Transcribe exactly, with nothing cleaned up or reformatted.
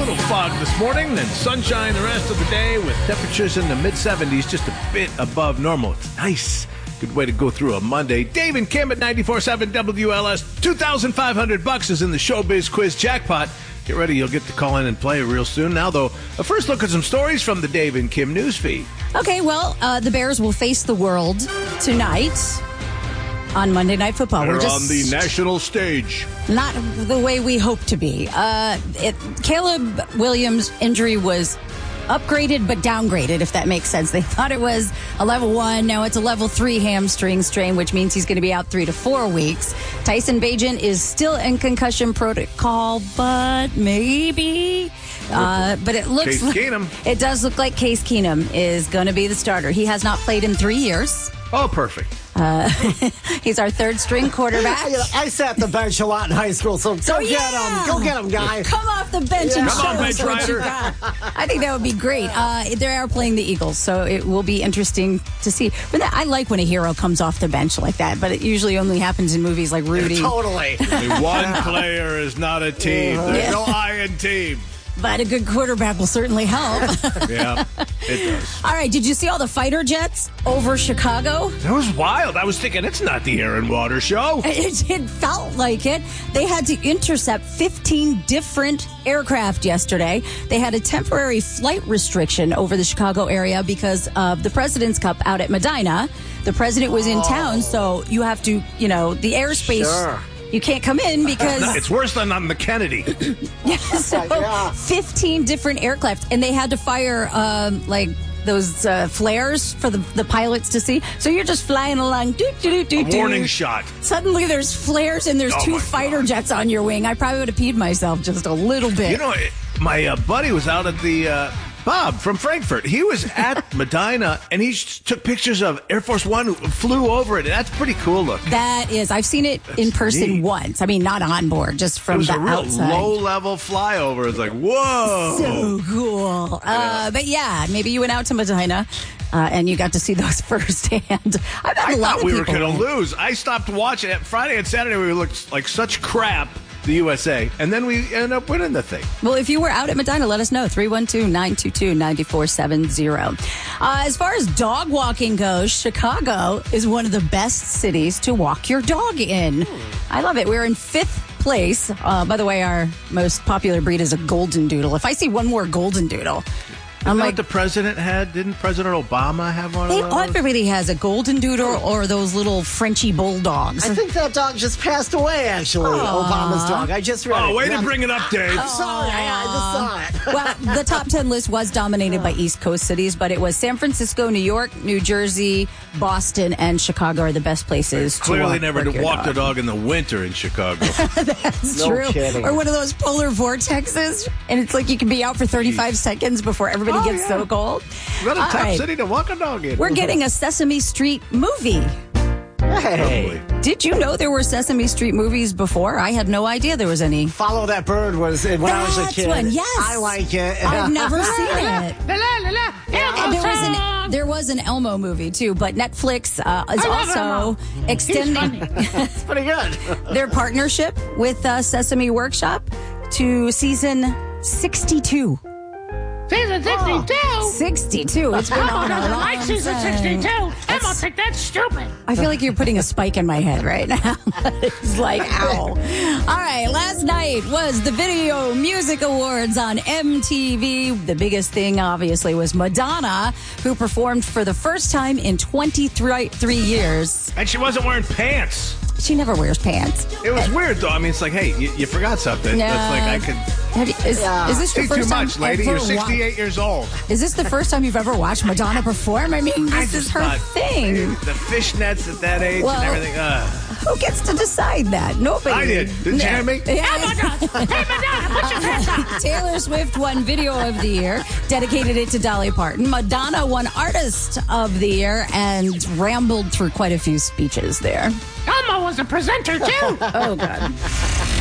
little fog this morning, then sunshine the rest of the day with temperatures in the mid seventies, just a bit above normal. It's nice. Good way to go through a Monday. Dave and Kim at ninety-four point seven W L S. two thousand five hundred bucks is in the Showbiz Quiz jackpot. Get ready, you'll get to call in and play real soon. Now, though, a first look at some stories from the Dave and Kim newsfeed. Okay, well, uh, the Bears will face the world tonight on Monday Night Football. They're We're just on the national stage. Not the way we hope to be. Uh, it, Caleb Williams' injury was upgraded but downgraded, if that makes sense. They thought it was a level one. Now it's a level three hamstring strain, which means he's going to be out three to four weeks. Tyson Bagent is still in concussion protocol, but maybe. Uh, but it looks Case like, Keenum. It does look like Case Keenum is going to be the starter. He has not played in three years. Oh, perfect. Uh, he's our third string quarterback. You know, I sat the bench a lot in high school, so go So, get yeah. him. Go get him, guy. Come off the bench Yeah. and Come show on, us bench what you rider. got. I think that would be great. Uh, they are playing the Eagles, so it will be interesting to see. But that, I like when a hero comes off the bench like that, but it usually only happens in movies like Rudy. Totally. Only one player is not a team. There's Yeah. no I in team. But a good quarterback will certainly help. Yeah, it does. All right, did you see all the fighter jets over Chicago? That was wild. I was thinking, it's not the Air and Water Show. It, it felt like it. They had to intercept fifteen different aircraft yesterday. They had a temporary flight restriction over the Chicago area because of the President's Cup out at Medina. The president was in Oh. town, so you have to, you know, the airspace. Sure. You can't come in because It's worse than on the Kennedy. so Yeah. fifteen different aircraft, and they had to fire um, like those uh, flares for the, the pilots to see. So you're just flying along. Doo, doo, doo, doo, A doo. warning shot. Suddenly there's flares and there's Oh, two my fighter God. jets on your wing. I probably would have peed myself just a little bit. You know, it- my uh, buddy was out at the, uh, Bob from Frankfurt. He was at Medina, and he sh- took pictures of Air Force One who flew over it. That's pretty cool looking. That is, I've seen it in person neat. once. I mean, not on board, just It from was the a real outside. low-level flyover. It's like, whoa. So cool. Uh, but yeah, maybe you went out to Medina uh, and you got to see those firsthand. I've had I a lot thought of we were people going to went. lose. I stopped watching it. Friday and Saturday, we looked like such crap, the U S A, and then we ended up winning the thing. Well, if you were out at Medina, let us know. three one two, nine two two, nine four seven zero. Uh, as far as dog walking goes, Chicago is one of the best cities to walk your dog in. I love it. We're in fifth place. Uh, by the way, our most popular breed is a golden doodle. If I see one more golden doodle, I'm Isn't that like, what the president had? Didn't President Obama have one they, of those? everybody has a golden doodle or those little Frenchy bulldogs. I think that dog just passed away, actually. Obama's dog. I just read Oh, it. way to I'm bring it up, Dave. sorry. I just saw it. Well, the top ten list was dominated by East Coast cities, but it was San Francisco, New York, New Jersey, Boston, and Chicago are the best places to Clearly walk, never walk to your walk dog. the dog in the winter in Chicago. That's No true. kidding. Or one of those polar vortexes, and it's like you can be out for thirty-five seconds before everybody Oh, gets yeah. so cold. What a All tough right. city to walk a dog in. We're getting a Sesame Street movie. Hey. Did you know there were Sesame Street movies before? I had no idea there was any. Follow That Bird was when I was a That's kid. one, yes. I like it. I've never seen it. La la la la. And there was an there was an Elmo movie too, but Netflix uh, is I love also Elmo. extending It's pretty good. their partnership with uh, Sesame Workshop to season sixty-two. Season sixty-two. sixty-two. It's been Elmo on a doesn't long like season time. sixty-two. Elmo think that's stupid. I feel like you're putting a spike in my head right now. It's like, ow. All right, last night was the Video Music Awards on M T V. The biggest thing, obviously, was Madonna, who performed for the first time in twenty-three three years. And she wasn't wearing pants. She never wears pants. It was weird, though. I mean, it's like, hey, you, you forgot something. Yeah. That's like, I could Have you, is, Yeah. is this your see too first time much, lady. ever You're wa- sixty-eight years old. Is this the first time you've ever watched Madonna perform? I mean, this I is just her thought, thing. The fishnets at that age Well, and everything. Uh, Who gets to decide that? Nobody. I did. Didn't No. Jeremy? Yeah. Elmo does. Hey, Madonna, put your pants on. Taylor Swift won Video of the Year, dedicated it to Dolly Parton. Madonna won Artist of the Year and rambled through quite a few speeches there. Elmo was a presenter, too. Oh, God.